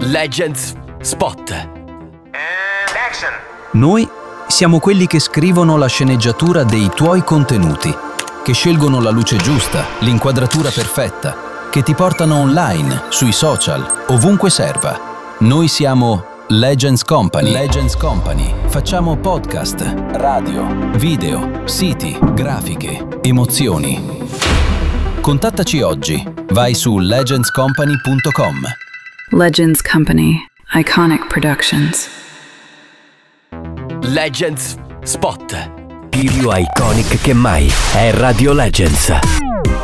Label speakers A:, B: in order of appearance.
A: Legends Spot.
B: Action.
C: Noi siamo quelli che scrivono la sceneggiatura dei tuoi contenuti, che scelgono la luce giusta, l'inquadratura perfetta, che ti portano online, sui social, ovunque serva. Noi siamo Legends Company. Legends Company. Facciamo podcast, radio, video, siti, grafiche, emozioni. Contattaci oggi. Vai su legendscompany.com.
D: Legends Company. Iconic Productions.
A: Legends Spot. Più iconic che mai è Radio Legends.